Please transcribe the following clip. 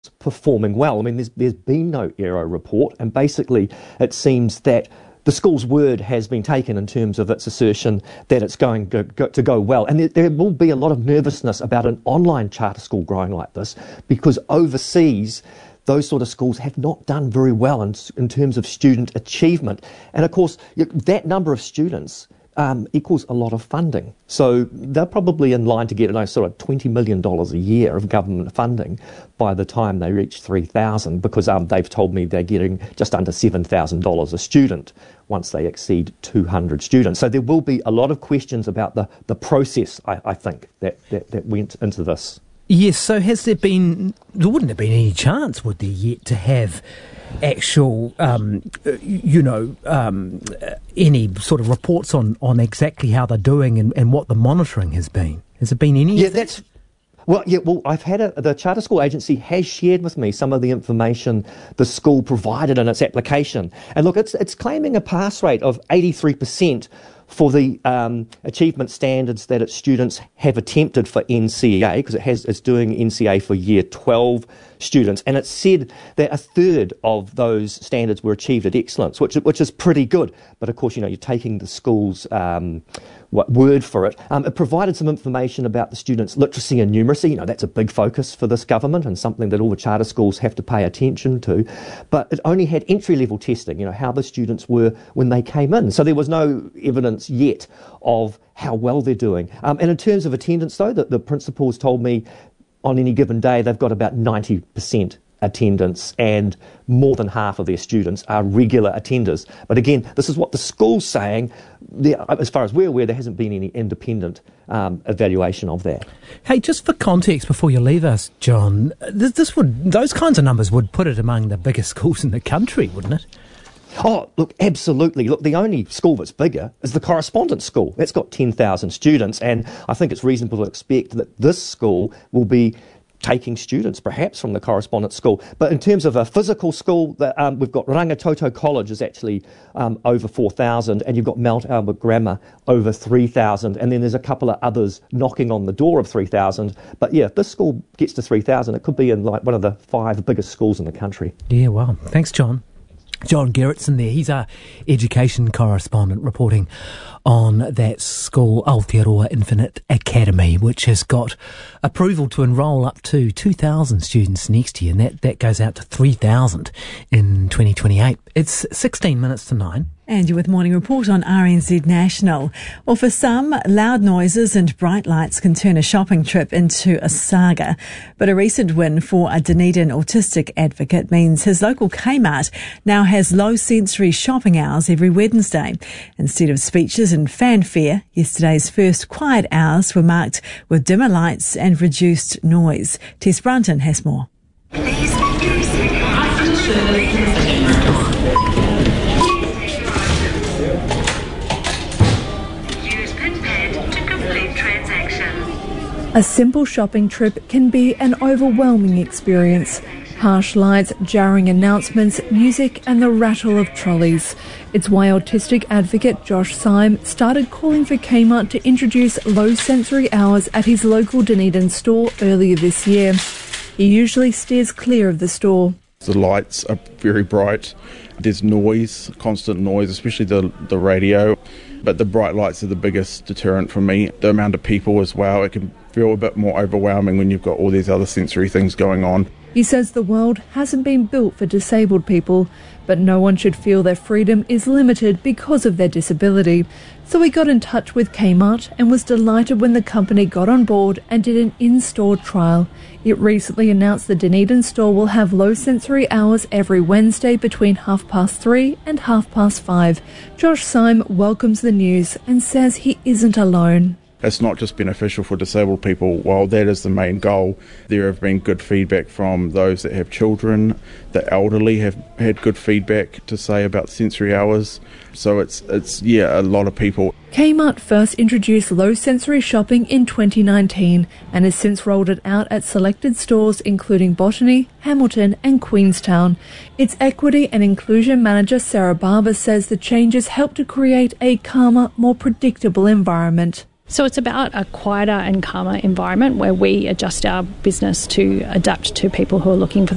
performing well. I mean, there's been no Aero report, and basically it seems that the school's word has been taken in terms of its assertion that it's going to go well. And there will be a lot of nervousness about an online charter school growing like this, because overseas, those sort of schools have not done very well in terms of student achievement. And of course, that number of students equals a lot of funding. So they're probably in line to get sort of $20 million a year of government funding by the time they reach 3,000, because they've told me they're getting just under $7,000 a student once they exceed 200 students. So there will be a lot of questions about the process, I think, that went into this. Yes, so there wouldn't have been any chance, would there, yet to have actual, any sort of reports on exactly how they're doing and what the monitoring has been? Has there been any? Well, I've had the Charter School Agency has shared with me some of the information the school provided in its application. And look, it's claiming a pass rate of 83% for the achievement standards that its students have attempted for NCEA, because it's doing NCEA for year 12 students, and it said that a third of those standards were achieved at excellence, which is pretty good. But of course, you're taking the school's word for it. It provided some information about the students' literacy and numeracy. That's a big focus for this government and something that all the charter schools have to pay attention to. But it only had entry-level testing, how the students were when they came in. So there was no evidence yet of how well they're doing. And in terms of attendance, though, the principals told me on any given day they've got about 90% attendance, and more than half of their students are regular attenders. But again, this is what the school's saying. As far as we're aware, there hasn't been any independent evaluation of that. Hey, just for context before you leave us, John, those kinds of numbers would put it among the biggest schools in the country, wouldn't it? Oh, look, absolutely. Look, the only school that's bigger is the Correspondence School. That's got 10,000 students, and I think it's reasonable to expect that this school will be taking students perhaps from the Correspondence School. But in terms of a physical school, we've got Rangitoto College is actually over 4,000, and you've got Mount Albert Grammar over 3,000, and then there's a couple of others knocking on the door of 3,000. But yeah, if this school gets to 3,000, it could be in one of the 5 biggest schools in the country. Yeah, wow. Thanks, John. John Gerritsen there. He's our education correspondent reporting on that school, Aotearoa Infinite Academy, which has got approval to enrol up to 2,000 students next year, and that goes out to 3,000 in 2028. It's 16 minutes to 9. And you're with Morning Report on RNZ National. Well, for some, loud noises and bright lights can turn a shopping trip into a saga. But a recent win for a Dunedin autistic advocate means his local Kmart now has low sensory shopping hours every Wednesday. Instead of speeches and fanfare, yesterday's first quiet hours were marked with dimmer lights and reduced noise. Tess Brunton has more. A simple shopping trip can be an overwhelming experience. Harsh lights, jarring announcements, music and the rattle of trolleys. It's why autistic advocate Josh Syme started calling for Kmart to introduce low sensory hours at his local Dunedin store earlier this year. He usually steers clear of the store. The lights are very bright. There's noise, constant noise, especially the radio. But the bright lights are the biggest deterrent for me. The amount of people as well, it can feel a bit more overwhelming when you've got all these other sensory things going on. He says the world hasn't been built for disabled people, but no one should feel their freedom is limited because of their disability. So he got in touch with Kmart and was delighted when the company got on board and did an in-store trial. It recently announced the Dunedin store will have low sensory hours every Wednesday between 3:30 and 5:30. Josh Syme welcomes the news and says he isn't alone. It's not just beneficial for disabled people. While that is the main goal, there have been good feedback from those that have children. The elderly have had good feedback to say about sensory hours. So it's a lot of people. Kmart first introduced low sensory shopping in 2019 and has since rolled it out at selected stores including Botany, Hamilton and Queenstown. Its equity and inclusion manager Sarah Barber says the changes help to create a calmer, more predictable environment. So it's about a quieter and calmer environment where we adjust our business to adapt to people who are looking for